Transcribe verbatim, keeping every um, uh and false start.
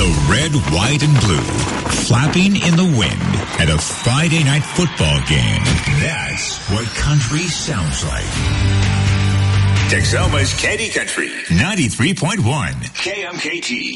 The red, white, and blue, flapping in the wind at a Friday night football game. That's what country sounds like. Texoma's Candy Country, ninety-three point one K M K T.